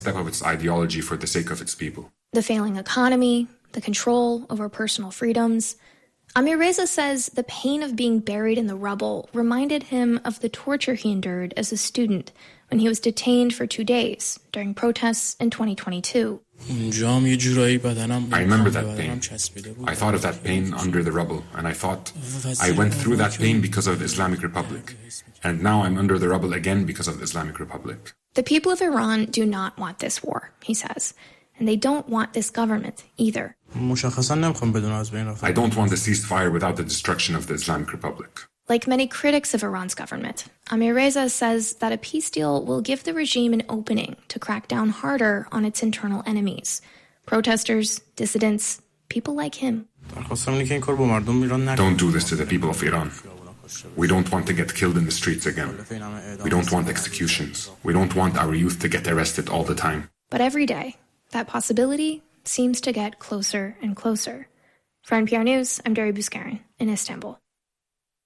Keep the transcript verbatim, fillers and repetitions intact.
step of its ideology for the sake of its people. The failing economy, the control over personal freedoms. Amir Reza says the pain of being buried in the rubble reminded him of the torture he endured as a student when he was detained for two days during protests in twenty twenty-two. I remember that pain. I thought of that pain under the rubble, and I thought, I went through that pain because of the Islamic Republic, and now I'm under the rubble again because of the Islamic Republic. The people of Iran do not want this war, he says, and they don't want this government either. I don't want the ceasefire without the destruction of the Islamic Republic. Like many critics of Iran's government, Amir Reza says that a peace deal will give the regime an opening to crack down harder on its internal enemies. Protesters, dissidents, people like him. Don't do this to the people of Iran. We don't want to get killed in the streets again. We don't want executions. We don't want our youth to get arrested all the time. But every day, that possibility seems to get closer and closer. For N P R News, I'm Dari Bouskarin in Istanbul.